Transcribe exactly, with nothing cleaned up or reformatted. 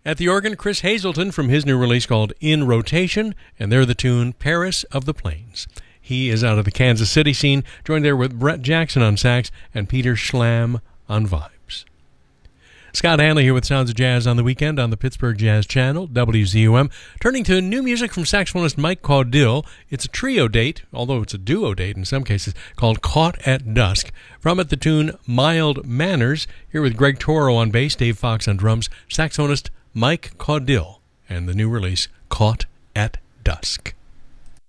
At the organ, Chris Hazelton from his new release called In Rotation, and they're the tune Paris of the Plains. He is out of the Kansas City scene, joined there with Brett Jackson on sax and Peter Schlam on vibes. Scott Hanley here with Sounds of Jazz on the Weekend on the Pittsburgh Jazz Channel, W Z U M. Turning to new music from saxophonist Mike Caudill. It's a trio date, although it's a duo date in some cases, called Caught at Dusk. From it, the tune Mild Manners. Here with Greg Toro on bass, Dave Fox on drums, saxophonist Mike Caudill, and the new release, Caught at Dusk.